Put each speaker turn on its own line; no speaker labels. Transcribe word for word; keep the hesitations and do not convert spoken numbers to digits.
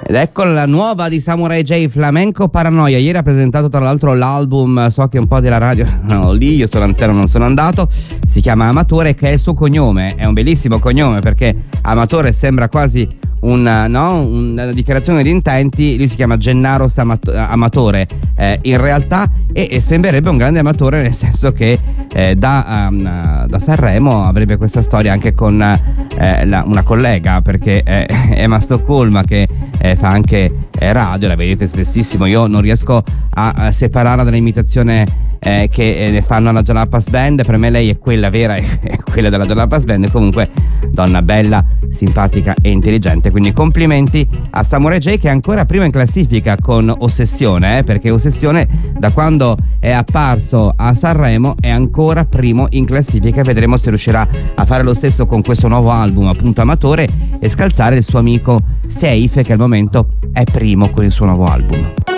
Ed ecco la nuova di Samurai J, Flamenco Paranoia. Ieri ha presentato tra l'altro l'album, so che un po' della radio no, lì io sono anziano, non sono andato. Si chiama Amatore, che è il suo cognome, è un bellissimo cognome perché Amatore sembra quasi un, no, una dichiarazione di intenti. Lui si chiama Gennaro Samat- Amatore eh, in realtà e, e sembrerebbe un grande amatore, nel senso che eh, da, um, da Sanremo avrebbe questa storia anche con eh, la, una collega, perché eh, Emma Stoccolma, che eh, fa anche eh, radio, la vedete spessissimo. Io non riesco a, a separarla dall'imitazione Eh, che eh, ne fanno alla Jalapas Band. Per me lei è quella vera, è quella della Jalapas Band. Comunque donna bella, simpatica e intelligente, quindi complimenti a Samurai J, che è ancora prima in classifica con Ossessione, eh, perché Ossessione da quando è apparso a Sanremo è ancora primo in classifica. Vedremo se riuscirà a fare lo stesso con questo nuovo album, appunto Amatore, e scalzare il suo amico Seif, che al momento è primo con il suo nuovo album.